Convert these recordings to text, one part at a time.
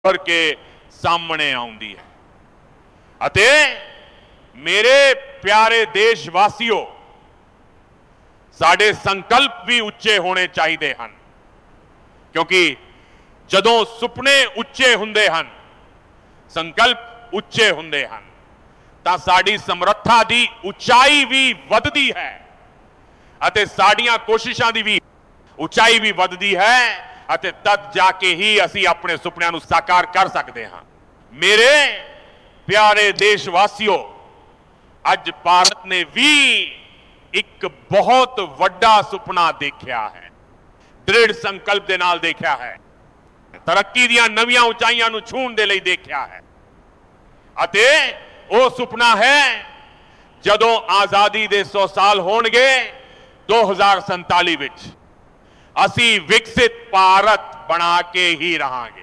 भर के सामने आउंदी है। अते मेरे प्यारे देशवासियों, साडे संकल्प भी उच्चे होने चाहिए हैं, क्योंकि जदों सुपने उच्चे हुंदे हन, संकल्प उच्चे हुंदे हन, तां साडी समर्था दी उचाई भी वधदी है अते साडियां कोशिशां दी भी उचाई भी वधदी है अते तद जाके ही असी अपने सुपनियां नूं साकार कर सकते हैं। मेरे प्यारे देशवासियों, अज भारत ने भी एक बहुत वड्डा सुपना देखा है, दृढ़ संकल्प दे नाल देखा है, तरक्की दियां नवीं उचाइयां नूं छूण दे लई देखा है। अते वो सुपना है जदों आजादी दे 100 साल होणगे 2047 विच असी विकसित भारत बना के ही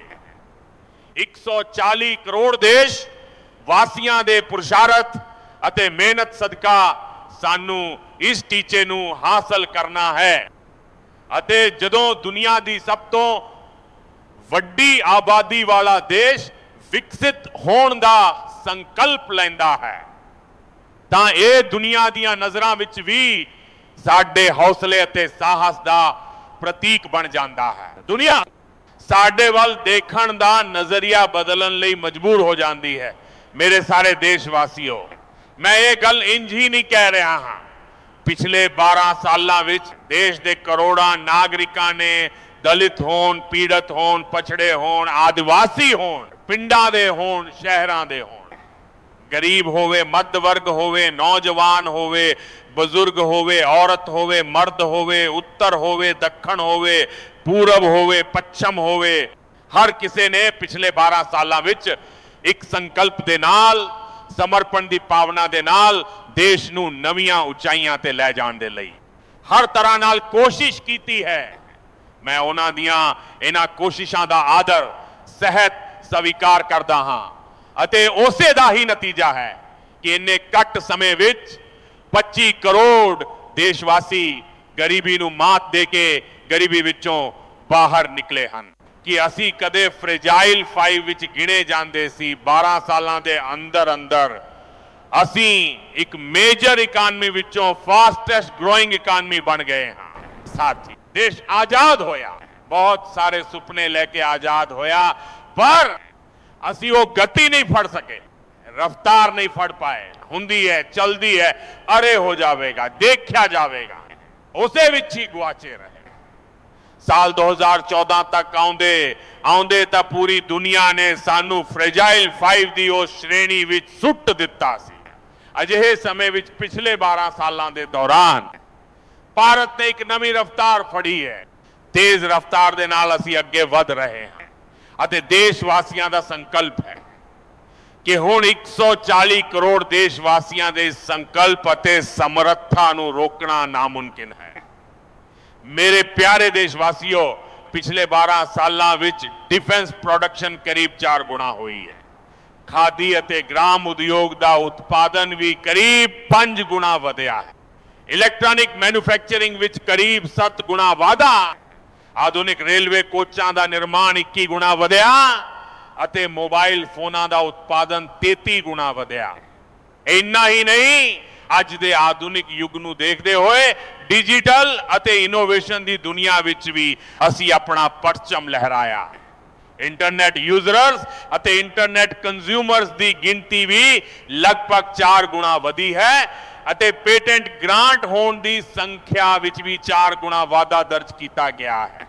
रहांगे। 140 करोड़ देश वासियां दे पुरुषार्थ अते मेहनत सदका सानू इस टीचे नू हासिल करना है। अते जदों दुनिया दी सब तो वड्डी आबादी वाला देश विकसित होण दा संकल्प लैंदा है तां ये दुनिया दियां नज़रां विच भी साडे हौसले अते साहस दा प्रतीक बन जाता है। दुनिया साडे वल देखण दा नजरिया बदलण लई मजबूर हो जाती है। मेरे सारे देशवासियों, मैं ये गल इंज ही नहीं कह रहा हाँ, पिछले 12 सालां विच देश दे करोड़ां नागरिकां ने दलित होण, पीड़ित होण, पछड़े होण, आदिवासी होण, पिंडां दे होण, शहरां दे होण, गरीब होवे, मध्य वर्ग होवे, नौजवान होवे, बुजुर्ग होवे, औरत होवे, मर्द होवे, उत्तर होवे, दक्षिण होवे, पूरब होवे, पश्चिम होवे, हर किसी ने पिछले 12 सालां विच एक संकल्प दे नाल, समर्पण दी भावना दे नाल देश नूं नवीं उचाइयां ते लै जाण दे लई हर तरह नाल कोशिश कीती है। मैं उन्हां दियां इन्हां कोशिशां दा आदर सहत स्वीकार करदा हां अते उसे दा ही नतीजा है कि इन्ने घट समय विच 25 करोड़ देशवासी गरीबी नूं मात दे के गरीबी विचों बाहर निकले हन। कि असी कदे फ्रेजाइल 5 विच गिणे जांदे सी, 12 सालां दे अंदर अंदर असी एक मेजर इकानमी विचों फास्टेस्ट ग्रोइंग इकानमी बन गए हैं। साथी, देश आजाद होया, बहुत सारे सुपने लेके आजाद होया, पर असी वो गति नहीं फड़ सके, रफ्तार नहीं फड़ पाए। हुंदी है, चलदी है, अरे हो जावेगा, देखा जावेगा, उसे विच ही गुआचे रहे। साल 2014 तक आउंदे आउंदे तां पूरी दुनिया ने सानू फ्रेजाइल 5 दी उस श्रेणी विच सुट दिता सी। अजिहे समय विच पिछले 12 सालां दे दौरान भारत ने एक नवीं रफ्तार फड़ी है। तेज रफ्तार दे नाल असी अगे वध रहे हैं अते देशवासियां दा संकल्प है कि हुण 140 करोड़ देशवासियां दे संकल्प अते समर्था नूं रोकना नामुमकिन है। मेरे प्यारे देशवासियों, पिछले 12 सालां विच डिफेंस प्रोडक्शन करीब 4 गुणा हुई है। खादी अते ग्राम उद्योग दा उत्पादन भी करीब 5 गुणा वधिया है। इलैक्ट्रॉनिक मैन्युफैक्चरिंग विच करीब 7 गुणा वाधा, आधुनिक रेलवे कोचां दा निर्माण 21 गुणा वधिया अते मोबाइल फोनां दा उत्पादन 33 गुणा वधिया। इन्ना ही नहीं, अज दे आधुनिक युग नूं देखदे होए डिजिटल अते इनोवेशन दी दुनिया विच भी असी अपना परचम लहराया। इंटरनेट यूजर्स अते इंटरनेट कंज्यूमर्स दी गिनती भी लगभग 4 गुणा वधी है अते पेटेंट ग्रांट होण दी संख्या विच भी 4 गुणा वाधा दर्ज किया गया है।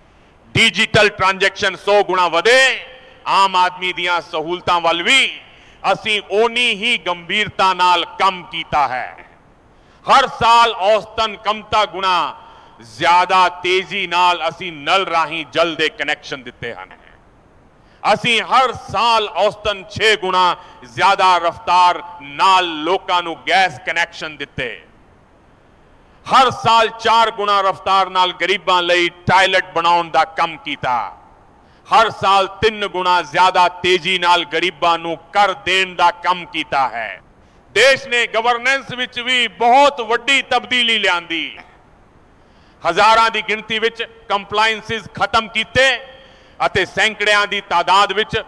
डिजिटल ट्रांजैक्शन 100 गुणा वधे, आम आदमी दियां सहूलतां वल भी असी ओनी ही गंभीरता नाल कम कीता है। हर साल औसतन कमता गुणा ज्यादा तेजी नाल असी नल राही जल दे कनैक्शन दिते हैं। असी हर साल औसतन 6 गुणा ज्यादा रफ्तार नाल लोकां नूं गैस कनैक्शन दिते। हर साल 4 गुणा रफ्तार नाल गरीबां लई टॉयलेट बनाउण दा कम कीता। हर साल 3 गुणा ज्यादा तेजी नाल गरीबां नूं कर देण दा कम कीता है। देश ने गवर्नेंस विच भी बहुत वड्डी तब्दीली लियांदी। हजारां दी गिनती विच कंप्लायंसिस खत्म कीते ਅਤੇ ਸੈਂਕੜਿਆਂ ਦੀ ਤਾਦਾਦ ਵਿੱਚ